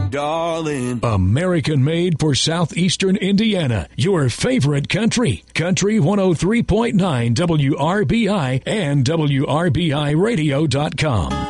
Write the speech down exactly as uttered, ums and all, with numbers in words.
darling. American made for southeastern Indiana. Your favorite country. Country one oh three point nine W R B I and W R B I radio dot com.